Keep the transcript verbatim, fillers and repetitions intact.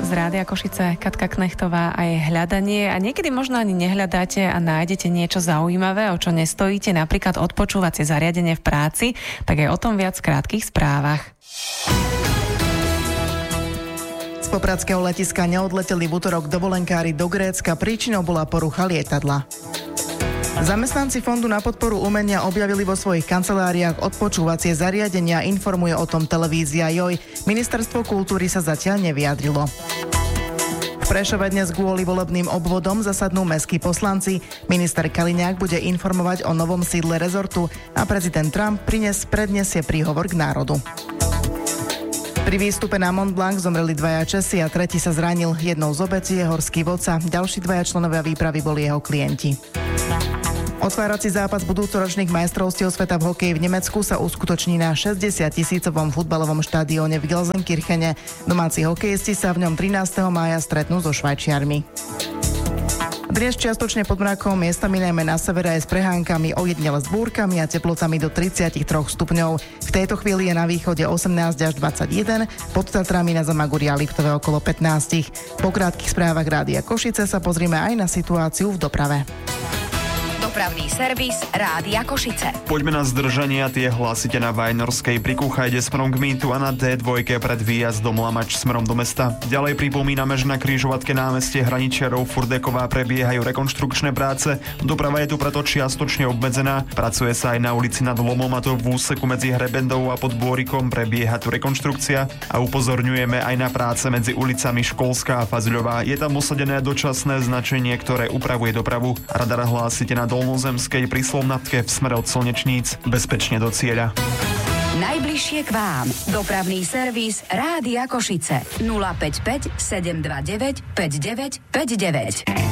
z Rádia Košice, Katka Knechtová a jej hľadanie. A niekedy možno ani nehľadáte a nájdete niečo zaujímavé, o čo nestojíte, napríklad odpočúvacie zariadenie v práci, tak aj o tom viac v krátkych správach. Z popradského letiska neodleteli v utorok dovolenkári do Grécka, príčinou bola porucha lietadla. Zamestnanci Fondu na podporu umenia objavili vo svojich kanceláriách odpočúvacie zariadenia, informuje o tom televízia Joj. Ministerstvo kultúry sa zatiaľ nevyjadrilo. V Prešove dnes kvôli volebným obvodom zasadnú mestskí poslanci. Minister Kaliňák bude informovať o novom sídle rezortu a prezident Trump prines, predniesie príhovor k národu. Pri výstupe na Mont Blanc zomreli dvaja Česi a tretí sa zranil. Jednou z obetí je horský vodca, ďalší dvaja členovia výpravy boli jeho klienti. Otvárací zápas budúcoročných majstrovstiev sveta v hokeji v Nemecku sa uskutoční na šesťdesiattisícovom futbalovom štadióne v Gelsenkirchene. Domáci hokejisti sa v ňom trinásteho mája stretnú so Švajčiarmi. Dnes čiastočne pod mrakom, miestami najmä na severe aj s prehánkami, ojedinele s búrkami a teplotami do tridsaťtri stupňov. V tejto chvíli je na východe osemnásť až dvadsaťjeden, pod Tatrami na Zamaguri a Liptove okolo pätnásť. Po krátkych správach Rádia Košice sa pozrieme aj na situáciu v doprave. Dopravný servis Rádia Košice. Poďme na zdržania, tie hlásite na Vajnorskej pri Kuchajde smerom k Mýtu a na dé dva pred výjazdom Lamač smerom do mesta. Ďalej pripomíname, že na križovatke námestie Hraničiarov Furdeková prebiehajú rekonštrukčné práce. Doprava je tu preto čiastočne obmedzená. Pracuje sa aj na ulici Nad Lomom, a to v úseku medzi Hrebendou a Podbôrikom prebieha tu rekonštrukcia a upozorňujeme aj na práce medzi ulicami Školská a Fazuľová. Je tam usadené dočasné značenie, ktoré upravuje dopravu. Radar hlásite na Dolnozemskej pri Slovnatke v smere od Slnečníc bezpečne do cieľa. Najbližšie k vám. Dopravný servis Rádia Košice. nula päť päť sedem dva deväť päť deväť päť deväť.